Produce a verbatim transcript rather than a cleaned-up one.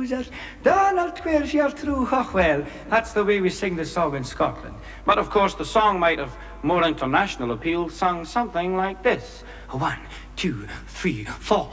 losers. Donald Queer's your true well. That's the way we sing the song in Scotland. But of course the song might have more international appeal, sung something like this. One, two, three, four.